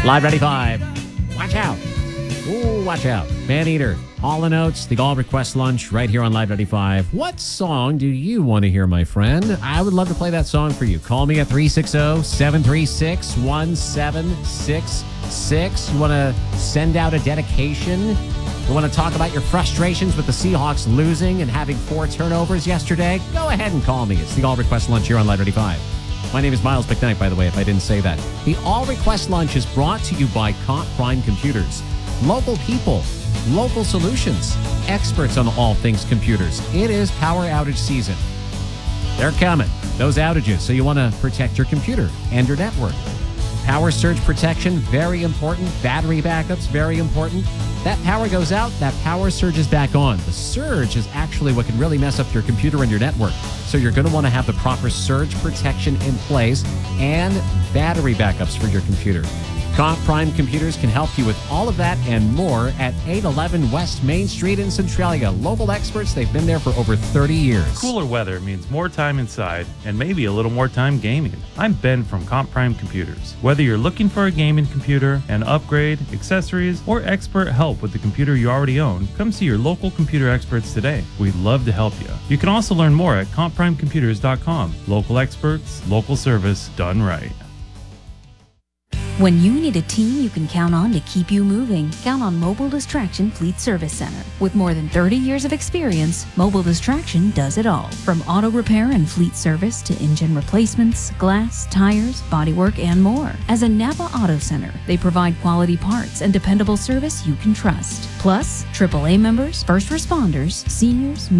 Live 95. Watch out. Ooh, watch out. Maneater, Hall & Oates, the All Request Lunch right here on Live 95. What song do you want to hear, my friend? I would love to play that song for you. Call me at 360-736-1766. You want to send out a dedication? You want to talk about your frustrations with the Seahawks losing and having 4 turnovers yesterday? Go ahead and call me. It's the All Request Lunch here on Live 95. My name is Miles McKnight, by the way, if I didn't say that. The All Request Lunch is brought to you by Comp Prime Computers. Local people, local solutions, experts on all things computers. It is power outage season. They're coming, those outages, so you want to protect your computer and your network. Power surge protection, very important. Battery backups, very important. That power goes out, that power surge is back on. The surge is actually what can really mess up your computer and your network. So you're going to want to have the proper surge protection in place and battery backups for your computer. Comp Prime Computers can help you with all of that and more at 811 West Main Street in Centralia. Local experts, they've been there for over 30 years. Cooler weather means more time inside and maybe a little more time gaming. I'm Ben from Comp Prime Computers. Whether you're looking for a gaming computer, an upgrade, accessories, or expert help with the computer you already own, come see your local computer experts today. We'd love to help you. You can also learn more at compprimecomputers.com. Local experts, local service done right. When you need a team you can count on to keep you moving, count on Mobile Distraction Fleet Service Center. With more than 30 years of experience, Mobile Distraction does it all. From auto repair and fleet service to engine replacements, glass, tires, bodywork, and more. As a Napa Auto Center, they provide quality parts and dependable service you can trust. Plus, AAA members, first responders, seniors,